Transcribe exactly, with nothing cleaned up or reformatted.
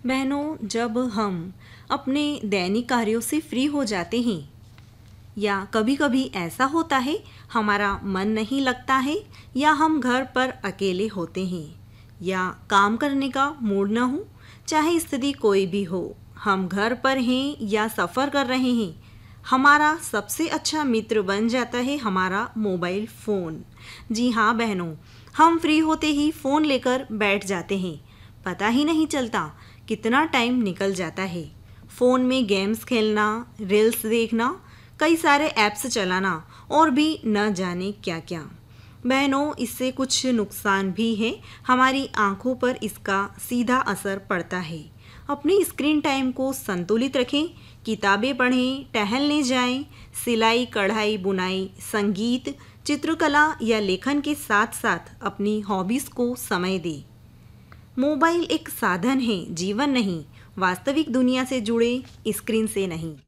बहनों, जब हम अपने दैनिक कार्यों से फ्री हो जाते हैं या कभी कभी ऐसा होता है हमारा मन नहीं लगता है या हम घर पर अकेले होते हैं या काम करने का मूड न हो, चाहे स्थिति कोई भी हो, हम घर पर हैं या सफ़र कर रहे हैं, हमारा सबसे अच्छा मित्र बन जाता है हमारा मोबाइल फ़ोन। जी हाँ बहनों, हम फ्री होते ही फ़ोन लेकर बैठ जाते हैं, पता ही नहीं चलता कितना टाइम निकल जाता है। फ़ोन में गेम्स खेलना, रील्स देखना, कई सारे ऐप्स चलाना और भी न जाने क्या क्या। बहनों, इससे कुछ नुकसान भी है, हमारी आंखों पर इसका सीधा असर पड़ता है। अपनी स्क्रीन टाइम को संतुलित रखें, किताबें पढ़ें, टहलने जाएं, सिलाई कढ़ाई बुनाई, संगीत, चित्रकला या लेखन के साथ साथ अपनी हॉबीज़ को समय दें। मोबाइल एक साधन है, जीवन नहीं। वास्तविक दुनिया से जुड़े, स्क्रीन से नहीं।